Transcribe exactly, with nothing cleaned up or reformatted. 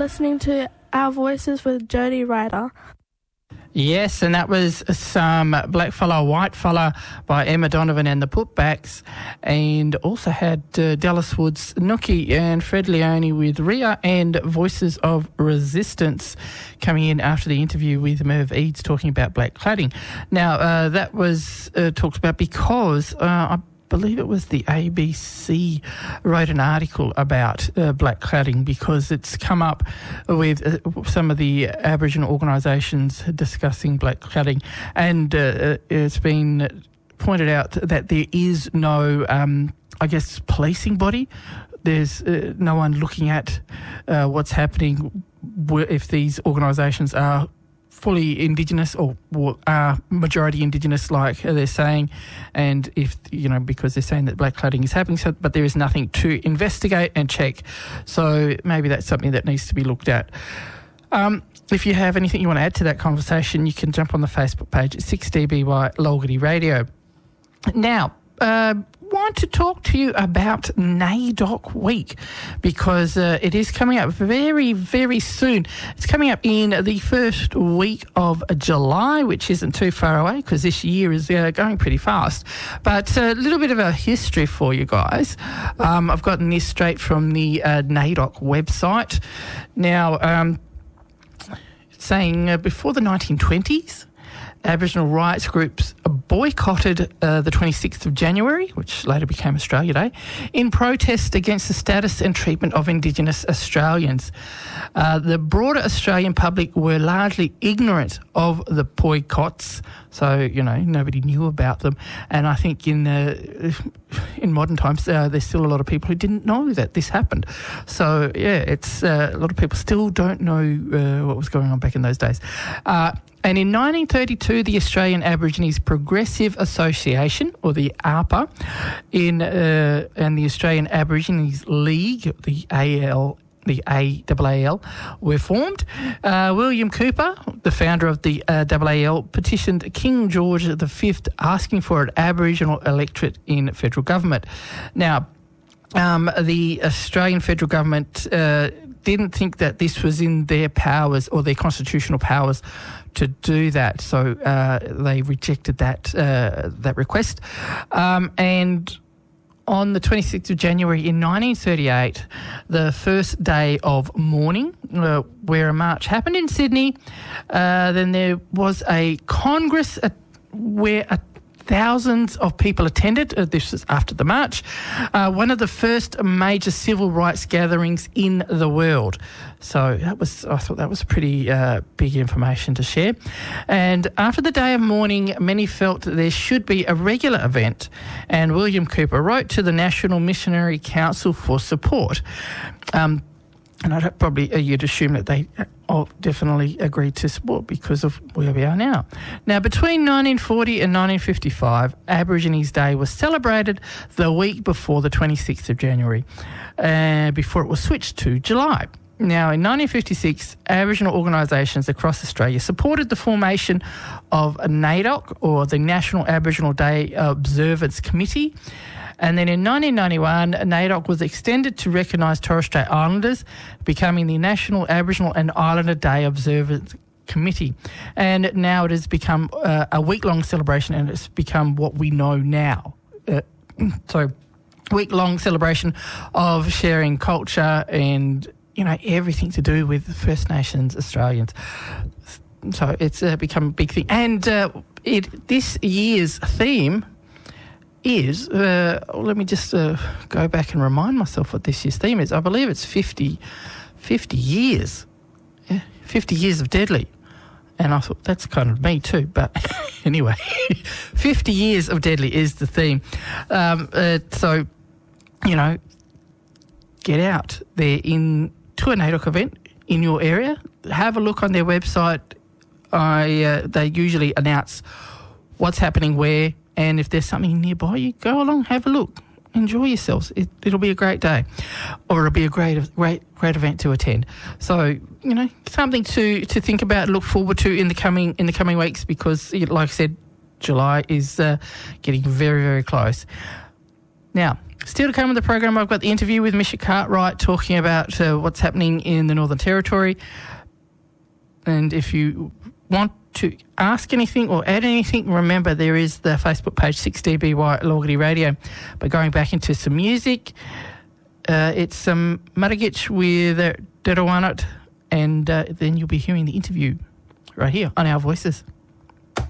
listening to Our Voices with Jody Ryder. Yes, and that was some Black Fella, White Fella by Emma Donovan and the Putbacks, and also had uh, Dallas Woods, Nookie and Fred Leone with Rhea and Voices of Resistance coming in after the interview with Merv Eads talking about black cladding. Now, uh, that was uh, talked about because uh, I believe it was the A B C wrote an article about uh, black cladding because it's come up with uh, some of the Aboriginal organisations discussing black cladding, and uh, it's been pointed out that there is no, um, I guess, policing body. There's uh, no one looking at uh, what's happening if these organisations are fully Indigenous or are majority Indigenous, like they're saying, and if, you know, because they're saying that black cladding is happening, so, but there is nothing to investigate and check. So maybe that's something that needs to be looked at. Um, if you have anything you want to add to that conversation, you can jump on the Facebook page at six D B Y Lolgity Radio. Now, uh, want to talk to you about NAIDOC Week because uh, it is coming up very, very soon. It's coming up in the first week of July, which isn't too far away because this year is uh, going pretty fast. But a little bit of a history for you guys. Um, I've gotten this straight from the uh, NAIDOC website. Now, um, it's saying uh, before the nineteen twenties, Aboriginal rights groups boycotted uh, the twenty-sixth of January, which later became Australia Day, in protest against the status and treatment of Indigenous Australians. Uh, the broader Australian public were largely ignorant of the boycotts, so, you know, nobody knew about them. And I think in uh, in modern times, uh, there's still a lot of people who didn't know that this happened. So, yeah, it's uh, a lot of people still don't know uh, what was going on back in those days. Uh, And in nineteen thirty-two, the Australian Aborigines Progressive Association, or the A R P A, in uh, and the Australian Aborigines League, the A L, the A A A L, were formed. Uh, William Cooper, the founder of the uh, A A A L, petitioned King George the Fifth asking for an Aboriginal electorate in federal government. Now, um, the Australian federal government uh, didn't think that this was in their powers or their constitutional powers to do that, so uh, they rejected that uh, that request. Um, and on the twenty-sixth of January in nineteen thirty-eight, the first day of mourning, uh, where a march happened in Sydney, uh, then there was a congress at, where a thousands of people attended. Uh, this was after the march. Uh, one of the first major civil rights gatherings in the world. So that was, I thought that was pretty uh, big information to share. And after the day of mourning, many felt that there should be a regular event. And William Cooper wrote to the National Missionary Council for support. Um, and I'd probably, uh, you'd assume that they oh, definitely agreed to support because of where we are now. Now, between nineteen forty and nineteen fifty-five, Aborigines Day was celebrated the week before the twenty-sixth of January, uh, before it was switched to July. Now, in nineteen fifty-six, Aboriginal organisations across Australia supported the formation of NAIDOC, or the National Aboriginal Day Observance Committee. And then in nineteen ninety-one, NAIDOC was extended to recognise Torres Strait Islanders, becoming the National Aboriginal and Islander Day Observance Committee. And now it has become uh, a week-long celebration, and it's become what we know now. Uh, so, week-long celebration of sharing culture and, you know, everything to do with First Nations Australians. So it's uh, become a big thing. And uh, it this year's theme is, uh, let me just uh, go back and remind myself what this year's theme is. I believe it's fifty, fifty years. Yeah, fifty years of Deadly. And I thought, that's kind of me too. But anyway, fifty years of Deadly is the theme. Um, uh, so, you know, get out there in to a NAIDOC event in your area. Have a look on their website. I uh, they usually announce what's happening where, and if there's something nearby, you go along, have a look, enjoy yourselves. It, it'll be a great day, or it'll be a great, great, great event to attend. So, you know, something to, to think about, look forward to in the coming in the coming weeks, because, like I said, July is uh, getting very, very close. Now, Still to come in the program, I've got the interview with Misha Cartwright talking about uh, what's happening in the Northern Territory. And if you want to ask anything or add anything, remember there is the Facebook page six D B Y Lawgity Radio. But going back into some music, uh, it's some Mudagitch with uh, Dedawanut, and uh, then you'll be hearing the interview right here on Our Voices.